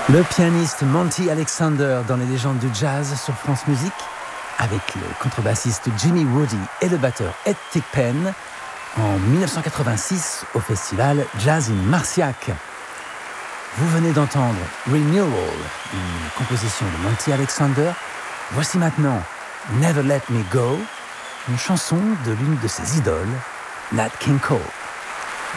Le pianiste Monty Alexander dans les légendes du jazz sur France Musique, avec le contrebassiste Jimmy Woody et le batteur Ed Thigpen, en 1986 au festival Jazz in Marciac. Vous venez d'entendre Renewal, une composition de Monty Alexander. Voici maintenant Never Let Me Go, une chanson de l'une de ses idoles, Nat King Cole.